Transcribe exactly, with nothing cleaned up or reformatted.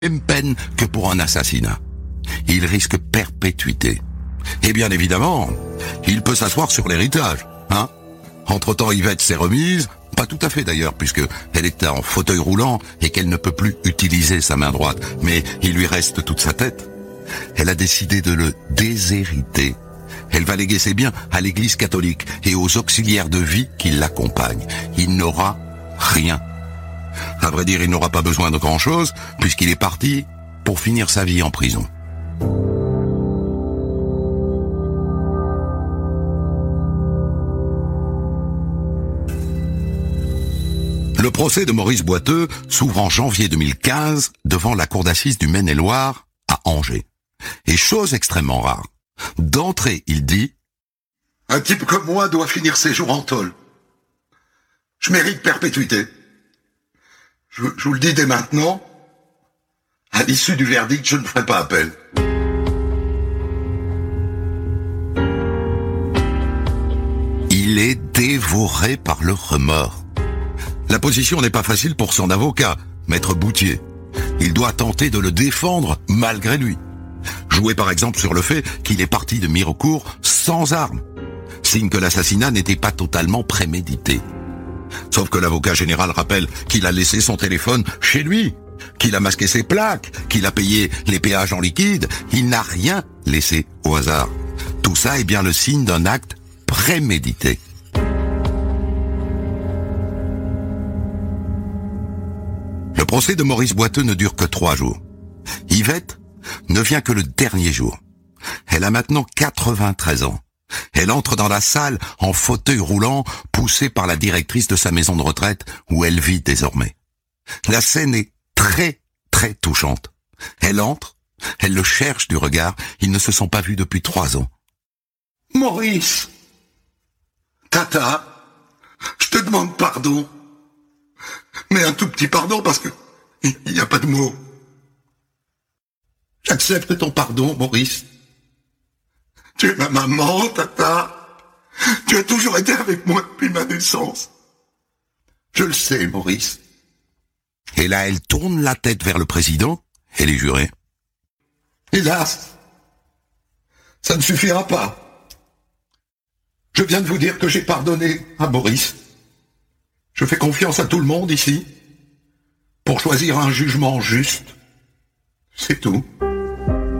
même peine que pour un assassinat. Il risque perpétuité. Et bien évidemment, il peut s'asseoir sur l'héritage, hein. Entre-temps, Yvette s'est remise, pas tout à fait d'ailleurs, puisque elle est en fauteuil roulant et qu'elle ne peut plus utiliser sa main droite, mais il lui reste toute sa tête. Elle a décidé de le déshériter. Elle va léguer ses biens à l'église catholique et aux auxiliaires de vie qui l'accompagnent. Il n'aura rien. À vrai dire, il n'aura pas besoin de grand-chose, puisqu'il est parti pour finir sa vie en prison. Le procès de Maurice Boiteux s'ouvre en janvier deux mille quinze devant la cour d'assises du Maine-et-Loire à Angers. Et chose extrêmement rare, d'entrée, il dit « Un type comme moi doit finir ses jours en tôle. Je mérite perpétuité. Je, je vous le dis dès maintenant, à l'issue du verdict, je ne ferai pas appel. » Il est dévoré par le remords. La position n'est pas facile pour son avocat, Maître Boutier. Il doit tenter de le défendre malgré lui. Jouer par exemple sur le fait qu'il est parti de Mirecourt sans arme, signe que l'assassinat n'était pas totalement prémédité. Sauf que l'avocat général rappelle qu'il a laissé son téléphone chez lui, qu'il a masqué ses plaques, qu'il a payé les péages en liquide. Il n'a rien laissé au hasard. Tout ça est bien le signe d'un acte prémédité. Le procès de Maurice Boiteux ne dure que trois jours. Yvette ne vient que le dernier jour. Elle a maintenant quatre-vingt-treize ans. Elle entre dans la salle en fauteuil roulant, poussée par la directrice de sa maison de retraite où elle vit désormais. La scène est très, très touchante. Elle entre, elle le cherche du regard, ils ne se sont pas vus depuis trois ans. « Maurice, Tata, je te demande pardon. Mais un tout petit pardon parce que il n'y a pas de mots. J'accepte ton pardon, Maurice. Tu es ma maman, Tata. Tu as toujours été avec moi depuis ma naissance. Je le sais, Maurice. » Et là, elle tourne la tête vers le président et les jurés. « Hélas, ça ne suffira pas. Je viens de vous dire que j'ai pardonné à Maurice. Je fais confiance à tout le monde ici pour choisir un jugement juste. C'est tout. »